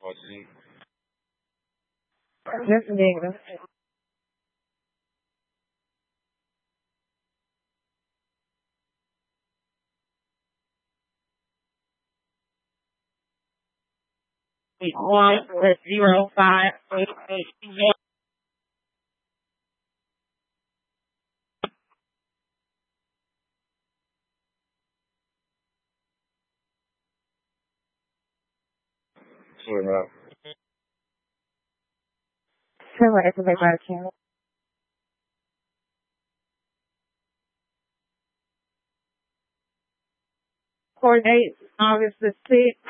Just nigga. One with 0588. Sure, it's a big channel. Coordinate August the 6th.